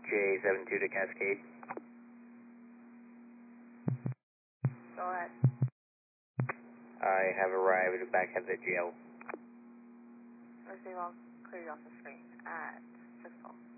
J72 to Cascade. Go ahead. I have arrived back at the jail. Receive all, clear you off the screen at 6:12.